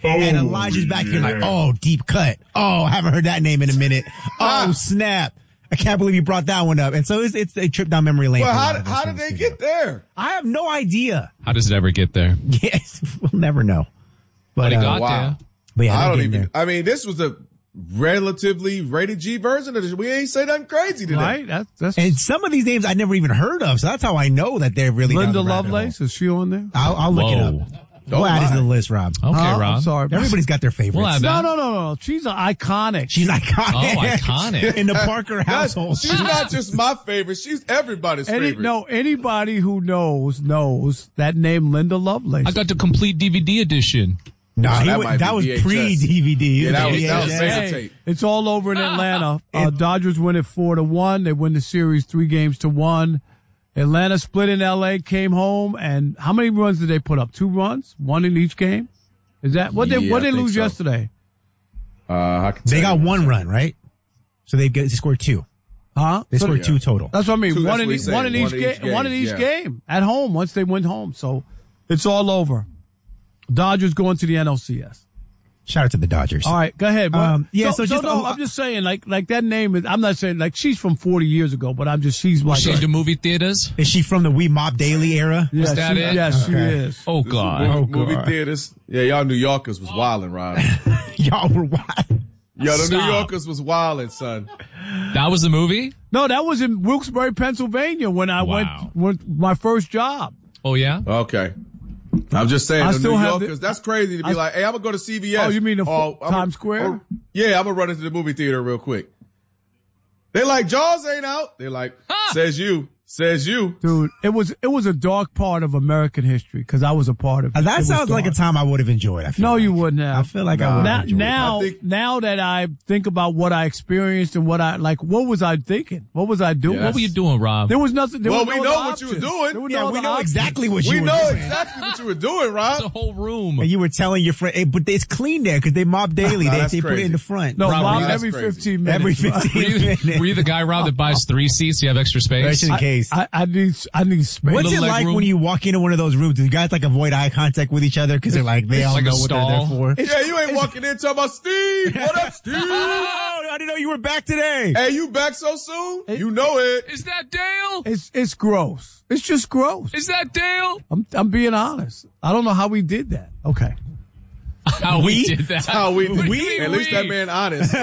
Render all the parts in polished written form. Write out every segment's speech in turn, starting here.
And Elijah's back here like, oh, deep cut. Oh, I haven't heard that name in a minute. Oh, snap. I can't believe you brought that one up. And so it's a trip down memory lane. Well, how did they get there? I have no idea. How does it ever get there? Yes, we'll never know. But it got wow. there. But yeah, I don't there. even. I mean, this was a relatively rated G version of this. We ain't say nothing crazy today. Right? That's And some of these names I never even heard of, so that's how I know that they're really Linda down the rabbit Lovelace. hole. Is she on there? I'll look it up. We'll add it to the list, Rob. Okay, Rob. I'm sorry. Everybody's got their favorites. We'll add that. No. She's iconic. She's iconic. Oh, iconic. In the Parker household. She's not just my favorite. She's everybody's favorite. No, anybody who knows that name Linda Lovelace. I got the complete DVD edition. No, that that was VHS. pre-DVD. Yeah, that was VHS. beta tape. It's all over in Atlanta. Dodgers win it 4-1. They win the series 3-1. Atlanta split in LA, came home, and how many runs did they put up? 2 runs? 1 in each game? Is that what they lose yesterday? They got 1 run, right? So they scored 2. Huh? They scored 2 total. That's what I mean. 2, One that's in what each he's saying. game. One in each Yeah. game at home once they went home. So it's all over. Dodgers going to the NLCS. Shout out to the Dodgers. All right, go ahead. So No, I'm just saying, like that name is. I'm not saying like she's from 40 years ago, but she's like. She into movie theaters? Is she from the We Mob Daily era? Yeah, Was that it? Yes, she Okay. is. Oh, God. Movie theaters. Yeah, y'all New Yorkers was wildin', Rob. Y'all were wild. Yo, the New Stop. Yorkers was wildin', son. That was the movie? No, that was in Wilkes-Barre, Pennsylvania when I went my first job. Oh, yeah? Okay. I'm just saying, I the still New have Yorkers, that's crazy to be like, hey, I'm gonna go to CVS. Oh, you mean I'm Times Square? Yeah, I'm gonna run into the movie theater real quick. They like, Jaws ain't out. They're like, says you. Dude, it was a dark part of American history because I was a part of it. That It was sounds like a dark. time I would have enjoyed. I feel No, like. you wouldn't have. I feel like I would have enjoyed. Now that I think about what I experienced and what was I thinking? What was I doing? Yes. What were you doing, Rob? There was nothing. There Well, was we no know other what you were options. doing. There were Yeah, no we other know options. exactly what you We were know doing. exactly what you were doing, Rob. the whole room. And you were telling your friend, hey, but it's clean there because they mob daily. Nah, they that's put it crazy. in the front. No, Rob, Rob, that's every crazy. 15 minutes. Every 15 minutes. Were you the guy, Rob, that buys 3 seats? You have extra space? Just in case. I need space. What's it Little like leg room? when you walk into one of those rooms? Do you guys like avoid eye contact with each other because they're like they all like a know what they're there stall. for? Yeah, you ain't walking in talking about Steve. What up, Steve? Oh, I didn't know you were back today. Hey, you back so soon? You know it. Is that Dale? It's gross. It's just gross. Is that Dale? I'm being honest. I don't know how we did that. Okay. How we did that? How we What do did. you mean At least we? that man honest.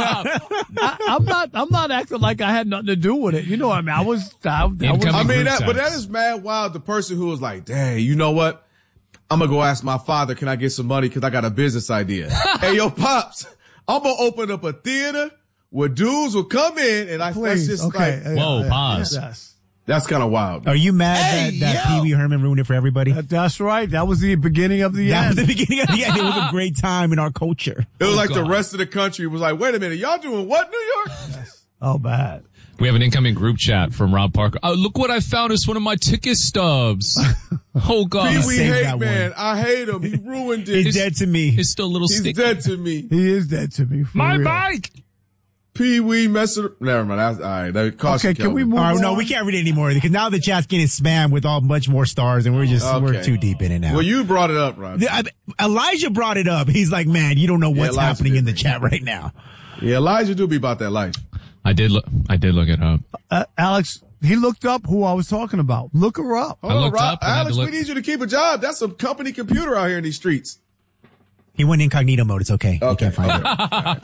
I'm not acting like I had nothing to do with it. You know what I mean? I was Incoming I mean, group but that text. is mad wild. The person who was like, dang, you know what? I'm going to go ask my father, can I get some money? Cause I got a business idea. Hey, yo, Pops, I'm going to open up a theater where dudes will come in and that's Please. just Okay. like, Whoa, pause. Yes. that's kind of wild. Are you mad that Pee Wee Herman ruined it for everybody? That's right. That was the beginning of the That was end. the beginning of the end. It was a great time in our culture. It was like the God. rest of the country was like, wait a minute, y'all doing what, New York? Oh, bad. We have an incoming group chat from Rob Parker. Oh, look what I found. It's one of my ticket stubs. Oh, God. Pee Wee saved hate that man. one. I hate him. He ruined it. He's dead to me. It's still a little He's sticky. dead to me. He is dead to me. For My real. bike. Pee Wee messing. Never mind. That's, all right. That cost Okay, you, can we Kelvin. move All right, on? no, we can't read it anymore because now the chat's getting spammed with all much more stars, and we're Okay. too deep in it now. Well, you brought it up, Rob. Elijah brought it up. He's like, man, you don't know what's Elijah happening did in the bring chat right now. Yeah, Elijah do be about that life. I did look it up. Alex, he looked up who I was talking about. Look her up. Hold on, looked Rob. up and had to Alex, look- we need you to keep a job. That's a company computer out here in these streets. He went incognito mode. It's okay. You Okay. can't find it.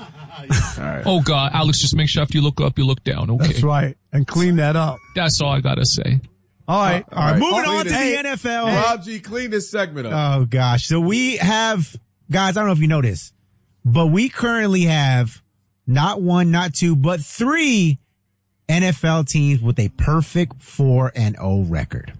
All right. Oh, God. Alex, just make sure after you look up, you look down. Okay. That's right. And clean that up. That's all I got to say. All right. All right, moving Clean on to this- the NFL. Rob G, clean this segment up. Oh gosh. So we have, guys, I don't know if you know this, but we currently have not 1, not 2, but 3 NFL teams with a perfect 4-0 record.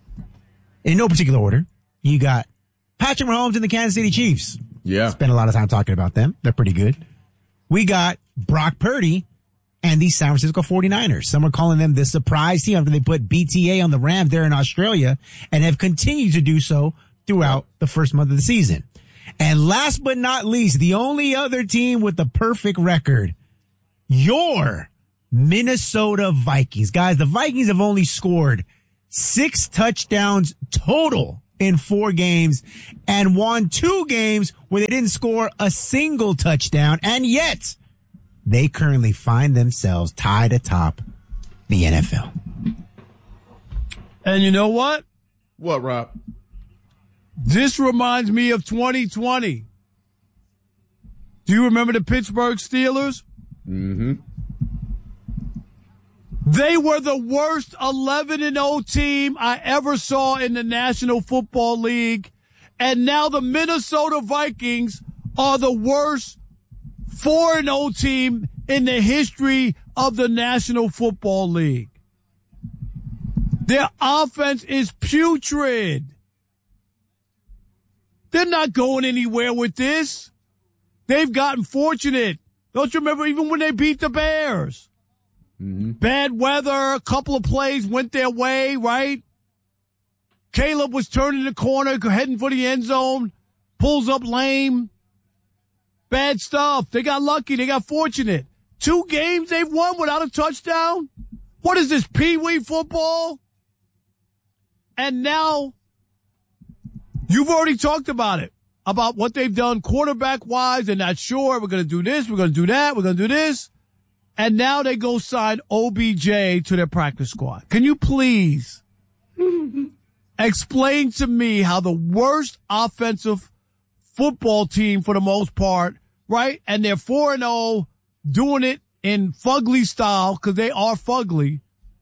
In no particular order. You got Patrick Mahomes and the Kansas City Chiefs. Yeah. Spent a lot of time talking about them. They're pretty good. We got Brock Purdy and the San Francisco 49ers. Some are calling them the surprise team after they put BTA on the Rams there in Australia and have continued to do so throughout the first month of the season. And last but not least, the only other team with the perfect record, your Minnesota Vikings. Guys, the Vikings have only scored 6 touchdowns total in 4 games and won 2 games where they didn't score a single touchdown. And yet they currently find themselves tied atop the NFL. And you know what? What, Rob? This reminds me of 2020. Do you remember the Pittsburgh Steelers? Mm-hmm. They were the worst 11-0 team I ever saw in the National Football League. And now the Minnesota Vikings are the worst 4-0 team in the history of the National Football League. Their offense is putrid. They're not going anywhere with this. They've gotten fortunate. Don't you remember even when they beat the Bears? Mm-hmm. Bad weather, a couple of plays went their way, right? Caleb was turning the corner, heading for the end zone, pulls up lame. Bad stuff. They got lucky. They got fortunate. 2 games they've won without a touchdown? What is this, pee-wee football? And now, you've already talked about it, about what they've done quarterback-wise. They're not sure. We're going to do this. We're going to do that. We're going to do this. And now they go sign OBJ to their practice squad. Can you please explain to me how the worst offensive football team for the most part, right? And they're 4-0, doing it in fugly style because they are fugly.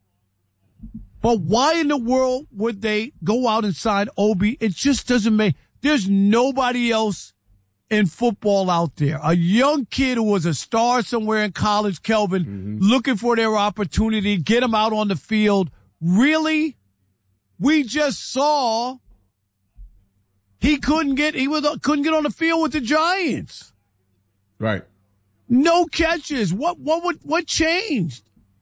But why in the world would they go out and sign OB? It just doesn't make, there's nobody else in football out there. A young kid who was a star somewhere in college, Kelvin, looking for their opportunity, get him out on the field. Really? We just saw he couldn't get on the field with the Giants. Right. No catches. What changed?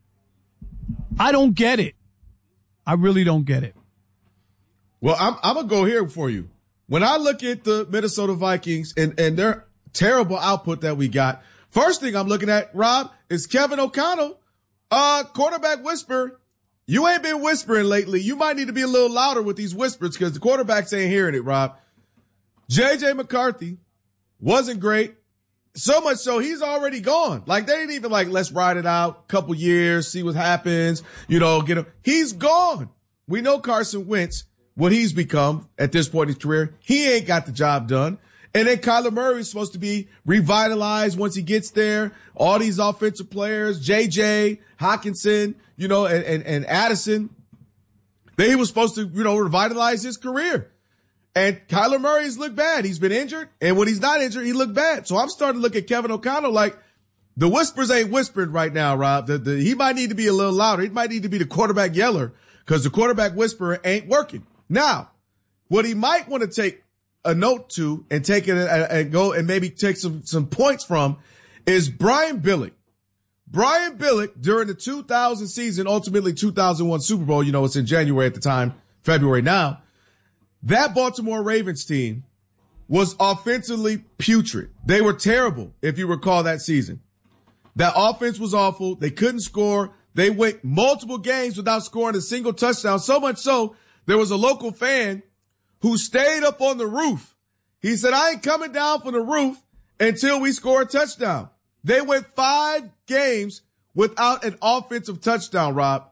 I don't get it. I really don't get it. Well, I'm going to go here for you. When I look at the Minnesota Vikings and their terrible output that we got, first thing I'm looking at, Rob, is Kevin O'Connell, quarterback whisper. You ain't been whispering lately. You might need to be a little louder with these whispers because the quarterbacks ain't hearing it, Rob. J.J. McCarthy wasn't great. So much so he's already gone. Like they didn't even let's ride it out, couple years, see what happens, get him. He's gone. We know Carson Wentz, what he's become at this point in his career. He ain't got the job done. And then Kyler Murray is supposed to be revitalized once he gets there. All these offensive players, J.J., Hawkinson, and Addison, they were supposed to, revitalize his career. And Kyler Murray's looked bad. He's been injured. And when he's not injured, he looked bad. So I'm starting to look at Kevin O'Connell like the whispers ain't whispered right now, Rob. He might need to be a little louder. He might need to be the quarterback yeller because the quarterback whisperer ain't working. Now, what he might want to take a note to and take it and go and maybe take some points from is Brian Billick. Brian Billick during the 2000 season, ultimately 2001 Super Bowl, it's in January at the time, February now. That Baltimore Ravens team was offensively putrid. They were terrible, if you recall that season. That offense was awful. They couldn't score. They went multiple games without scoring a single touchdown. So much so, there was a local fan who stayed up on the roof. He said, I ain't coming down from the roof until we score a touchdown. They went 5 games without an offensive touchdown, Rob.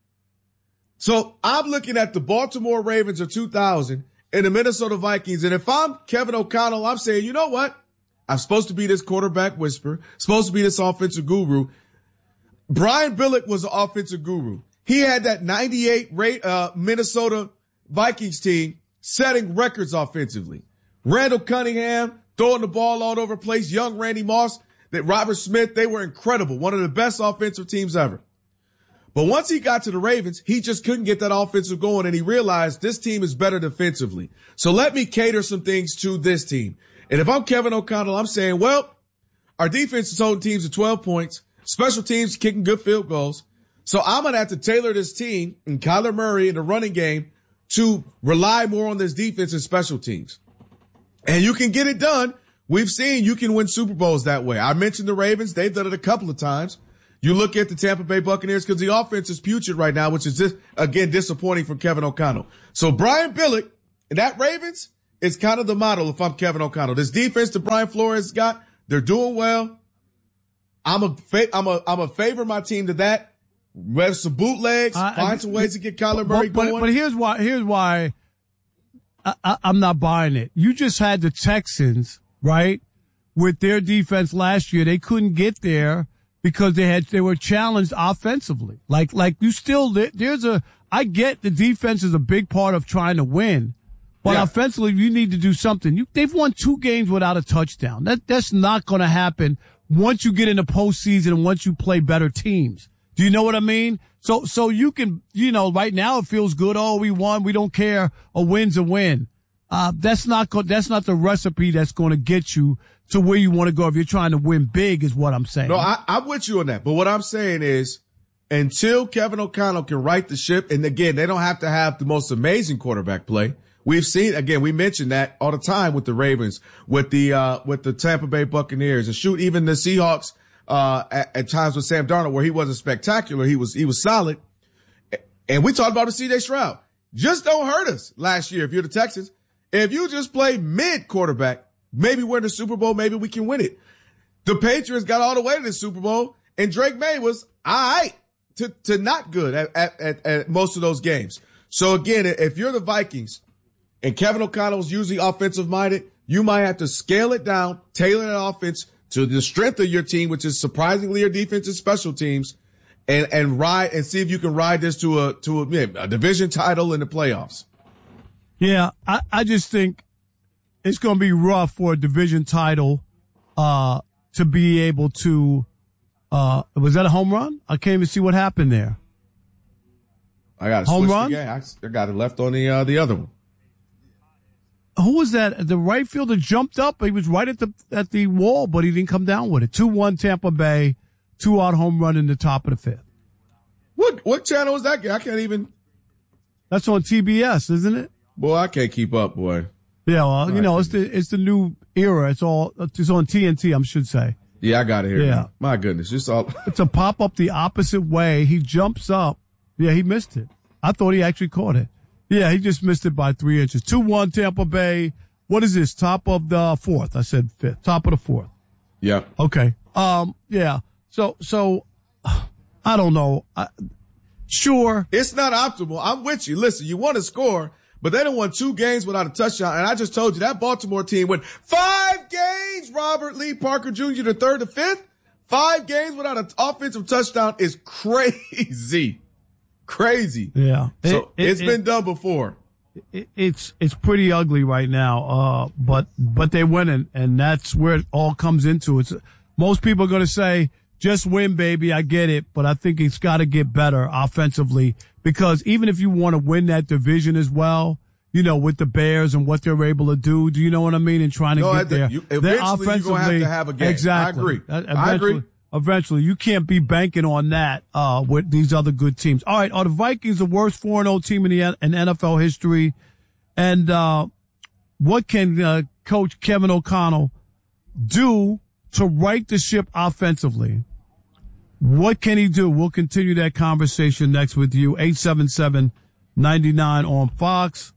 So I'm looking at the Baltimore Ravens of 2000 and the Minnesota Vikings. And if I'm Kevin O'Connell, I'm saying, you know what? I'm supposed to be this quarterback whisperer, supposed to be this offensive guru. Brian Billick was an offensive guru. He had that 98 Minnesota Vikings team setting records offensively. Randall Cunningham throwing the ball all over the place. Young Randy Moss, that Robert Smith, they were incredible. One of the best offensive teams ever. But once he got to the Ravens, he just couldn't get that offensive going, and he realized this team is better defensively. So let me cater some things to this team. And if I'm Kevin O'Connell, I'm saying, well, our defense is holding teams to 12 points. Special teams kicking good field goals. So I'm going to have to tailor this team and Kyler Murray in the running game to rely more on this defense and special teams. And you can get it done. We've seen you can win Super Bowls that way. I mentioned the Ravens. They've done it a couple of times. You look at the Tampa Bay Buccaneers because the offense is putrid right now, which is just, again, disappointing for Kevin O'Connell. So Brian Billick, that Ravens is kind of the model if I'm Kevin O'Connell. This defense that Brian Flores got, they're doing well. I'm a favor my team to that. Rev some bootlegs, find some ways to get Kyler Murray going. But here's why I'm not buying it. You just had the Texans, right, with their defense last year. They couldn't get there because they were challenged offensively. Like you still, I get the defense is a big part of trying to win, but offensively you need to do something. They've won 2 games without a touchdown. That's not going to happen once you get in the postseason and once you play better teams. Do you know what I mean? So you can, right now it feels good. Oh, we won. We don't care. A win's a win. That's not the recipe that's going to get you to where you want to go if you're trying to win big is what I'm saying. No, I'm with you on that. But what I'm saying is until Kevin O'Connell can right the ship, and again, they don't have to have the most amazing quarterback play. We've seen, again, we mentioned that all the time with the Ravens, with the Tampa Bay Buccaneers, and shoot, even the Seahawks, at times with Sam Darnold, where he wasn't spectacular. He was solid. And we talked about the CJ Stroud. Just don't hurt us last year if you're the Texans. If you just play mid quarterback, maybe we're in the Super Bowl, maybe we can win it. The Patriots got all the way to the Super Bowl, and Drake May was all right to not good at most of those games. So again, if you're the Vikings and Kevin O'Connell is usually offensive minded, you might have to scale it down, tailor that offense to the strength of your team, which is surprisingly your defense and special teams, and ride and see if you can ride this to a division title in the playoffs. Yeah, I just think it's going to be rough for a division title to be able to. Was that a home run? I can't even see what happened there. I got home run. Yeah, I got it left on the other one. Who was that? The right fielder jumped up. He was right at the wall, but he didn't come down with it. 2-1 Tampa Bay, 2-out home run in the top of the 5th. What channel is that? I can't even. That's on TBS, isn't it? Boy, I can't keep up, boy. Yeah, well, it's the new era. It's on TNT, I should say. Yeah, I got it here. Yeah, man. My goodness, it's a pop up the opposite way. He jumps up. Yeah, he missed it. I thought he actually caught it. Yeah, he just missed it by 3 inches. 2-1 Tampa Bay. What is this? Top of the 4th. I said 5th. Top of the 4th. Yeah. Okay. Yeah. So I don't know. Sure. It's not optimal. I'm with you. Listen, you want to score, but they done won 2 games without a touchdown. And I just told you that Baltimore team went 5 games, Robert Lee Parker Jr., the 3rd to 5th. 5 games without an offensive touchdown is crazy. Crazy. Yeah. So it's been done before. It's pretty ugly right now. But they're winning, and that's where it all comes into. Most people are going to say, just win, baby. I get it. But I think it's got to get better offensively, because even if you want to win that division as well, with the Bears and what they're able to do, do you know what I mean? And trying to get there. Eventually you're going to have a game. Exactly. I agree. Eventually, you can't be banking on that with these other good teams. All right, are the Vikings the worst 4-0 team in NFL history? And what can Coach Kevin O'Connell do to right the ship offensively? What can he do? We'll continue that conversation next with you. 877-99 on Fox.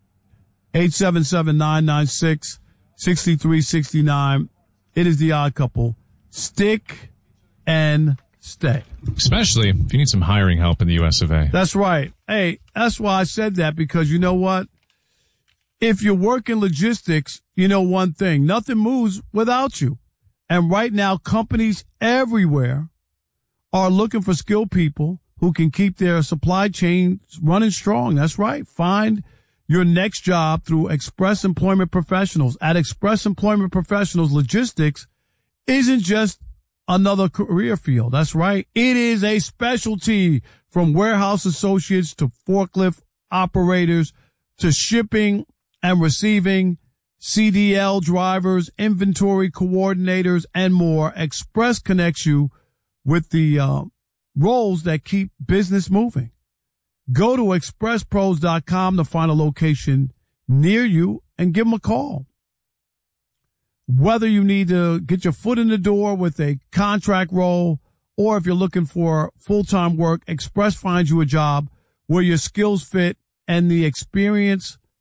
877-996-6369. It is the Odd Couple. Stick and stay. Especially if you need some hiring help in the US of A. That's right. Hey, that's why I said that, because you know what? If you're working logistics, you know one thing, nothing moves without you. And right now, companies everywhere are looking for skilled people who can keep their supply chains running strong. That's right. Find your next job through Express Employment Professionals. At Express Employment Professionals, logistics isn't just another career field. That's right. It is a specialty, from warehouse associates to forklift operators to shipping and receiving, CDL drivers, inventory coordinators, and more. Express connects you with the roles that keep business moving. Go to expresspros.com to find a location near you and give them a call. Whether you need to get your foot in the door with a contract role, or if you're looking for full-time work, Express finds you a job where your skills fit and the experience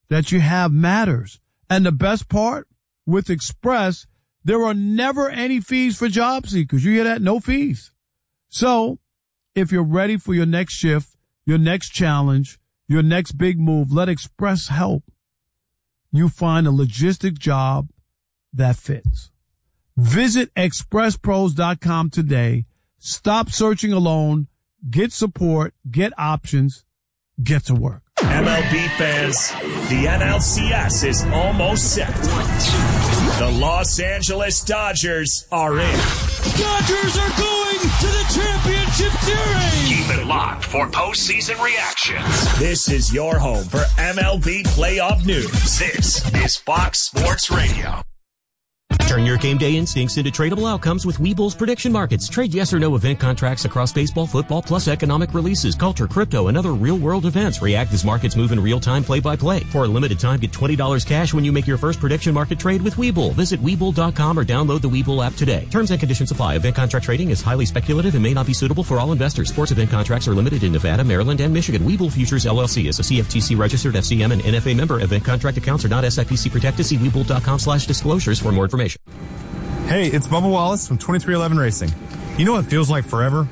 that you have matters. And the best part, with Express, there are never any fees for job seekers. You hear that? No fees. So if you're ready for your next shift, your next challenge, your next big move, let Express help you find a logistic job that fits. Visit expresspros.com today. Stop searching alone. Get support. Get options. Get to work. MLB fans, the NLCS is almost set. The Los Angeles Dodgers are in. Dodgers are going to the championship series. Keep it locked for postseason reactions. This is your home for MLB playoff news. This is Fox Sports Radio. Turn your game day instincts into tradable outcomes with Webull's prediction markets. Trade yes or no event contracts across baseball, football, plus economic releases, culture, crypto, and other real-world events. React as markets move in real time, play-by-play. For a limited time, get $20 cash when you make your first prediction market trade with Webull. Visit Webull.com or download the Webull app today. Terms and conditions apply. Event contract trading is highly speculative and may not be suitable for all investors. Sports event contracts are limited in Nevada, Maryland, and Michigan. Webull Futures LLC is a CFTC registered FCM and NFA member. Event contract accounts are not SIPC protected. See Webull.com/disclosures for more information. Hey, it's Bubba Wallace from 2311 Racing. You know what feels like forever?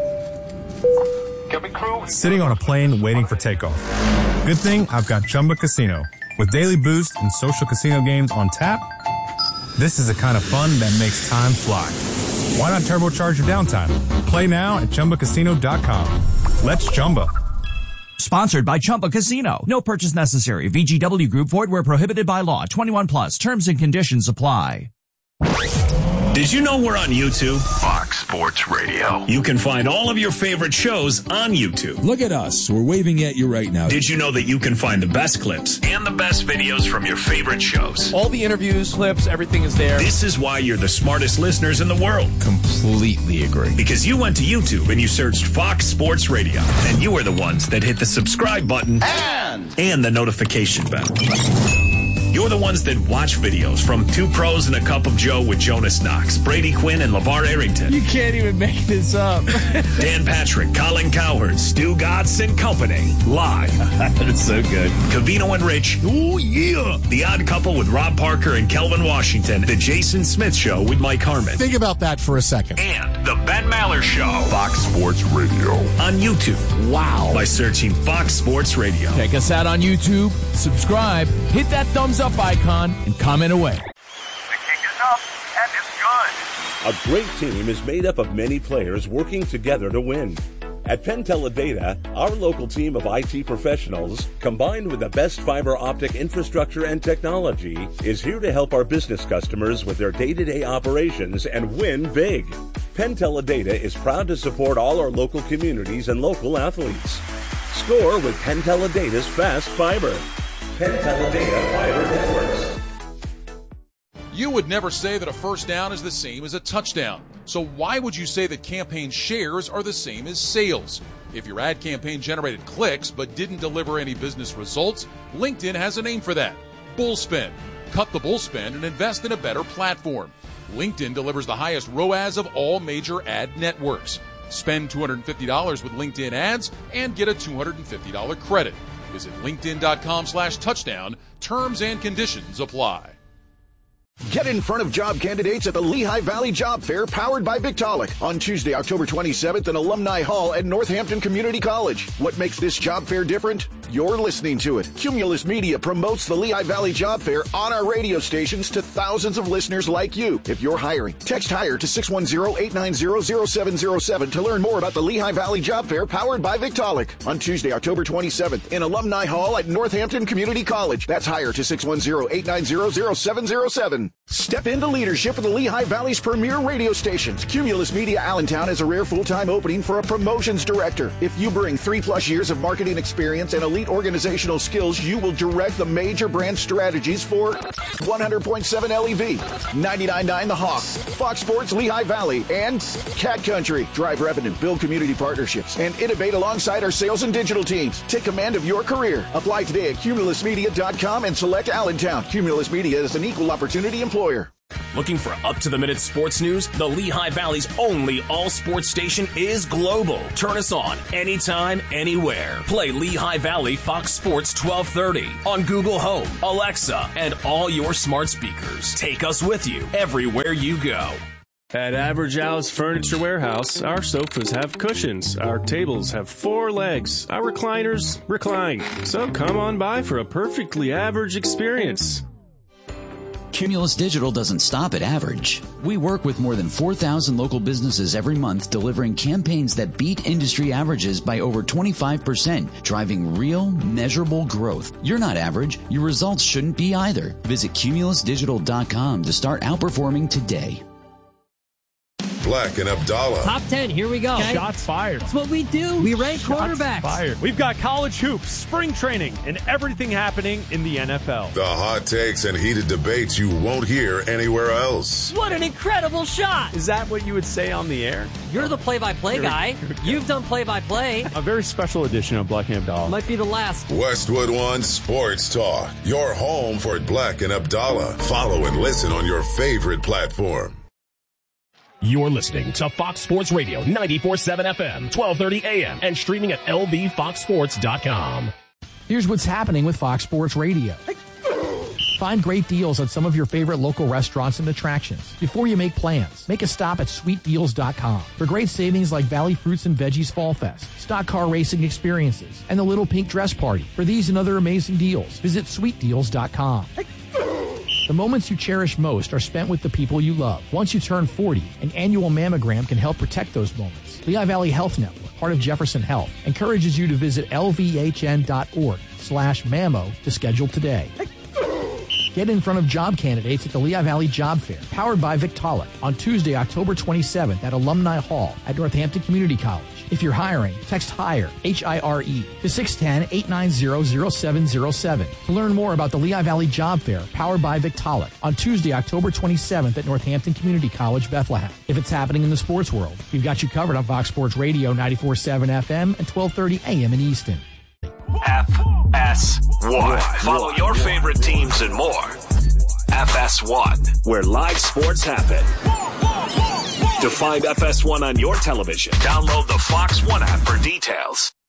Sitting on a plane waiting for takeoff. Good thing I've got Chumba Casino. With daily boost and social casino games on tap, this is the kind of fun that makes time fly. Why not turbocharge your downtime? Play now at ChumbaCasino.com. Let's Chumba. Sponsored by Chumba Casino. No purchase necessary. VGW Group. Void where prohibited by law. 21 plus. Terms and conditions apply. Did you know we're on YouTube? Fox Sports Radio. You can find all of your favorite shows on YouTube. Look at us. We're waving at you right now. Did you know that you can find the best clips and the best videos from your favorite shows? All the interviews, clips, everything is there. This is why you're the smartest listeners in the world. Completely agree. Because you went to YouTube and you searched Fox Sports Radio. And you are the ones that hit the subscribe button and the notification bell. You're the ones that watch videos from Two Pros and a Cup of Joe with Jonas Knox, Brady Quinn, and LeVar Arrington. You can't even make this up. Dan Patrick, Colin Cowherd, Stu Gatz and Company. Live. That's so good. Covino and Rich. Oh, yeah. The Odd Couple with Rob Parker and Kelvin Washington. The Jason Smith Show with Mike Harmon. Think about that for a second. And The Ben Maller Show. Fox Sports Radio. On YouTube. Wow. By searching Fox Sports Radio. Check us out on YouTube. Subscribe. Hit that thumbs up icon and comment away. The kick is up, and it's good. A great team is made up of many players working together to win. At PenTeleData, our local team of IT professionals, combined with the best fiber optic infrastructure and technology, is here to help our business customers with their day-to-day operations and win big. PenTeleData is proud to support all our local communities and local athletes. Score with PenTeleData's fast fiber. PenTeleData Fiber Networks. You would never say that a first down is the same as a touchdown. So why would you say that campaign shares are the same as sales? If your ad campaign generated clicks but didn't deliver any business results, LinkedIn has a name for that. Bullspend. Cut the bullspend and invest in a better platform. LinkedIn delivers the highest ROAS of all major ad networks. Spend $250 with LinkedIn ads and get a $250 credit. Visit linkedin.com/touchdown. Terms and conditions apply. Get in front of job candidates at the Lehigh Valley Job Fair powered by Victaulic on Tuesday, October 27th in Alumni Hall at Northampton Community College. What makes this job fair different? You're listening to it. Cumulus Media promotes the Lehigh Valley Job Fair on our radio stations to thousands of listeners like you. If you're hiring, text HIRE to 610-890-0707 to learn more about the Lehigh Valley Job Fair powered by Victaulic on Tuesday, October 27th in Alumni Hall at Northampton Community College. That's HIRE to 610-890-0707. Step into leadership of the Lehigh Valley's premier radio stations. Cumulus Media Allentown has a rare full-time opening for a promotions director. If you bring 3+ years of marketing experience and elite organizational skills, you will direct the major brand strategies for 100.7 LEV, 99.9 The Hawk, Fox Sports Lehigh Valley, and Cat Country. Drive revenue, build community partnerships, and innovate alongside our sales and digital teams. Take command of your career. Apply today at cumulusmedia.com and select Allentown. Cumulus Media is an equal opportunity employer. Looking for up-to-the-minute sports news? The Lehigh Valley's only all-sports station is global. Turn us on anytime, anywhere. Play Lehigh Valley Fox Sports 1230 on Google Home, Alexa, and all your smart speakers. Take us with you everywhere you go. At Average Al's Furniture Warehouse, our sofas have cushions, our tables have 4 legs, our recliners recline. So come on by for a perfectly average experience. Cumulus Digital doesn't stop at average. We work with more than 4,000 local businesses every month, delivering campaigns that beat industry averages by over 25%, driving real, measurable growth. You're not average. Your results shouldn't be either. Visit cumulusdigital.com to start outperforming today. Black and Abdallah. Top 10, here we go. Okay. Shots fired. That's what we do. We rank quarterbacks. Fired. We've got college hoops, spring training, and everything happening in the NFL. The hot takes and heated debates you won't hear anywhere else. What an incredible shot. Is that what you would say on the air? You're the play-by-play guy. You've done play-by-play. A very special edition of Black and Abdallah. Might be the last. Westwood One Sports Talk. Your home for Black and Abdallah. Follow and listen on your favorite platform. You're listening to Fox Sports Radio 94.7 FM, 1230 AM, and streaming at lvfoxsports.com. Here's what's happening with Fox Sports Radio. Find great deals at some of your favorite local restaurants and attractions. Before you make plans, make a stop at sweetdeals.com for great savings like Valley Fruits and Veggies Fall Fest, stock car racing experiences, and the Little Pink Dress Party. For these and other amazing deals, visit sweetdeals.com. The moments you cherish most are spent with the people you love. Once you turn 40, an annual mammogram can help protect those moments. Lehigh Valley Health Network, part of Jefferson Health, encourages you to visit lvhn.org/mammo to schedule today. Get in front of job candidates at the Lehigh Valley Job Fair, powered by Victaulic, on Tuesday, October 27th at Alumni Hall at Northampton Community College. If you're hiring, text HIRE, H-I-R-E, to 610-890-0707 to learn more about the Lehigh Valley Job Fair, powered by Victaulic, on Tuesday, October 27th at Northampton Community College, Bethlehem. If it's happening in the sports world, we've got you covered on Fox Sports Radio 94.7 FM and 1230 AM in Easton. FS1. Follow your favorite teams and more. FS1, where live sports happen. To find FS1 on your television, download the Fox One app for details.